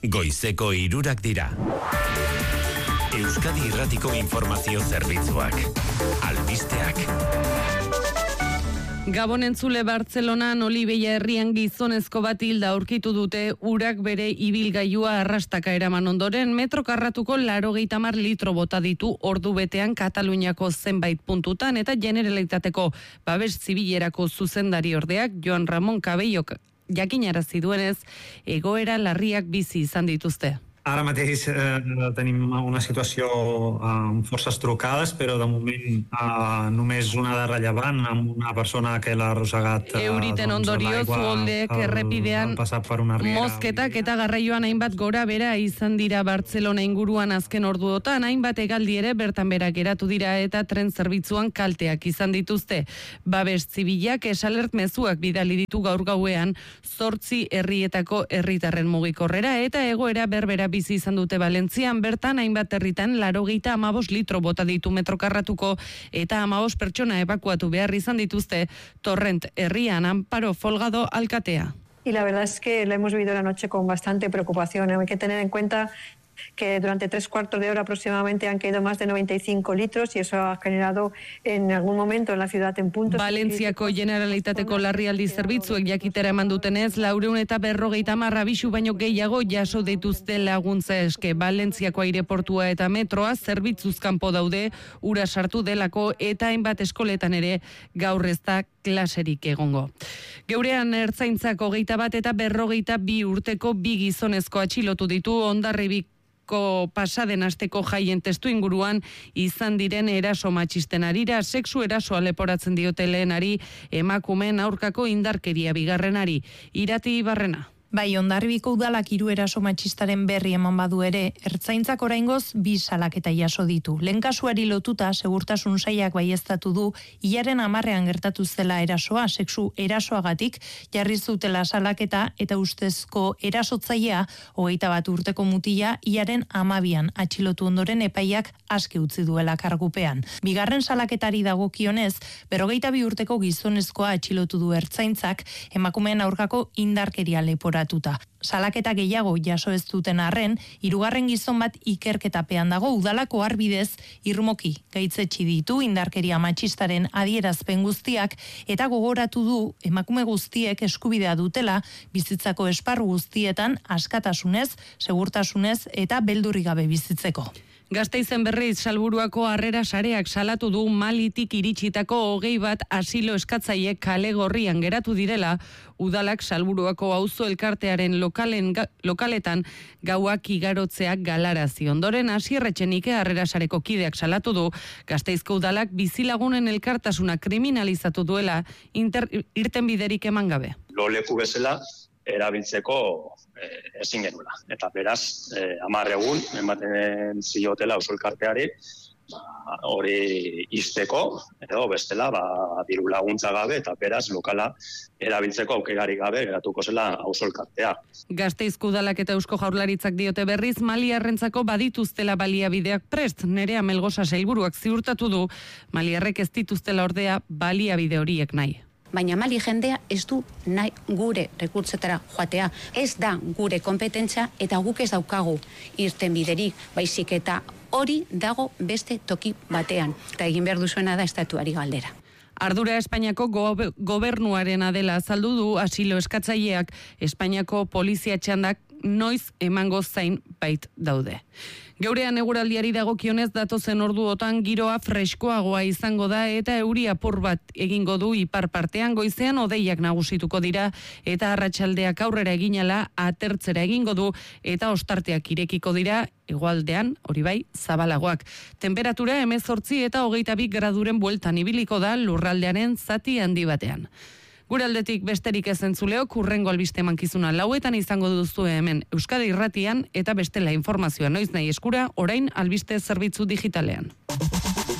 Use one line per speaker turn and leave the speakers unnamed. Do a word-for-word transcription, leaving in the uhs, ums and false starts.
Goizeko hirurak dira. Euskadi Irratiko Informazio Zerbitzuak. Albisteak.
Gabon entzule, Bartzelonan Olibeia herrian gizonezko bat hilda aurkitu dute urak bere ibilgailua arrastaka eraman ondoren. Metro karratuko laurogeita hamar litro bota ditu ordu betean Kataluniako zenbait puntutan, eta Generalitateko babes zibilerako zuzendari ordeak Joan Ramon Cabellok jakinarazi duenez egoera larriak bizi izan dituzte.
Ara mateix eh, tenim una situació amb forces trucades, però de moment eh, només una de rellevant, amb una persona que l'ha arrossegat eh,
Euriten ondorioz uholdeek errepidean mozketak eta garraioan hainbat gora bera izan dira Bartzelona inguruan azken orduotan, hainbat hegaldi ere bertan bera geratu dira eta tren zerbitzuan kalteak izan dituzte. Babes zibilak esalert mezuak bidali ditu gaur gauean zortzi herrietako herritarren mugikorrera, eta egoera berbera bizi izan dute Valentzian. Bertan hainbat herritan laurogeita hamabost litro bota ditu metro karratuko eta hamabost pertsona ebakuatu behar izan dituzte Torrent herrian. Amparo Folgado alkatea.
Y la verdad es que lo hemos vivido la noche con bastante preocupación. Hay que tener en cuenta que durante tres cuartos de hora aproximadamente han caído más de noventa y cinco litros y eso ha generado en algún momento en la ciudad en puntos...
Valentziako Generalitateko larrialdi zerbitzuek jakitera eman dutenez, laurehun eta berrogeita hamar abisu baino gehiago jaso dituzte laguntza eske. Valentziako aireportua eta metroa zerbitzuz kanpo daude ura sartu delako, eta hainbat eskoletan ere gaur ez da klaserik egongo. Geurean ertzaintzako hogeita bat eta berrogeita bi urteko bi gizonezko atxilotu ditu Hondarribiko pasaden asteko jaien testu inguruan izan diren eraso matxisten arira. Sexu erasoa leporatzen diote lehenari, emakumeen aurkako indarkeria bigarrenari. Irati Ibarrena.
Bai, Hondarribiko udalak hiru eraso matxistaren berri eman badu ere, ertzaintzak oraingoz bi salaketa jaso ditu. Lehen kasuari lotuta, segurtasun sailak baieztatu du, hilaren hamarrean gertatu zela erasoa, sexu erasoagatik, jarri zutela salaketa, eta ustezko erasotzailea, hogeita bat urteko mutila, hilaren hamabian atxilotu ondoren epaiak aske utzi duela kargupean. Bigarren salaketari dagokionez, berrogeita bi urteko gizonezkoa atxilotu du ertzaintzak, emakumeen aurkako indarkeria lepora. Salaketa gehiago jaso ez duten arren, hirugarren gizon bat ikerketapean dago. Udalako arbidez irmoki gaitzetsi ditu indarkeria matxistaren adierazpen guztiak, eta gogoratu du emakume guztiek eskubidea dutela bizitzako esparru guztietan askatasunez, segurtasunez eta beldurrik gabe bizitzeko.
Gasteizen berriz Salburuako harrera sareak salatu du Malitik iritsitako hogei bat asilo eskatzaile kale gorrian geratu direla. Udalak Salburuako auzo elkartearen lokalen, ga, lokaletan gauak igarotzeak galarazi. Ondoren Asier Etxenike harrera sareko kideak salatu du Gasteizko udalak bizilagunen elkartasuna kriminalizatu duela inter, irten biderik eman gabe.
Lo leku bezala erabiltzeko eh, ezin genuela. Eta beraz, eh, hamar egun, ematen ziotela auzo elkarteari, ba, hori izteko, edo bestela, ba, diru laguntza gabe, eta beraz, lokala erabiltzeko aukerarik gabe geratuko zela auzo elkartea.
Gasteizko udalak eta Eusko Jaurlaritzak diote berriz, Maliarrentzako badituztela baliabideak prest. Nerea Melgosa sailburuak ziurtatu du, Maliarrek ez dituztela ordea baliabide horiek nahi.
Baina Mali jendea ez du nahi gure rekurtzetara joatea. Ez da gure kompetentza eta guk ez daukagu irten biderik, baizik eta hori dago beste toki batean. Eta egin behar duzuena da estatuari galdera.
Ardura Espainiako go- gobernuarena dela azaldu du asilo eskatzaileak. Espainiako polizia txandak noiz emango zain bait daude. Geurean eguraldiari dagokionez datozen orduotan giroa freskoagoa izango da eta euri apur bat egingo du ipar partean. Goizean hodeiak nagusituko dira eta arratsaldeak aurrera eginala atertzera egingo du eta ostarteak irekiko dira hegoaldean, hori bai, zabalagoak. Temperatura hemezortzi eta hogeita bi graduren bueltan ibiliko da lurraldearen zati handi batean. Gure aldetik besterik ez entzuleok, hurrengo albiste emankizuna lauetan izango duzu hemen Euskadi Irratian, eta bestela informazioa noiz nahi eskura, orain albiste zerbitzu digitalean.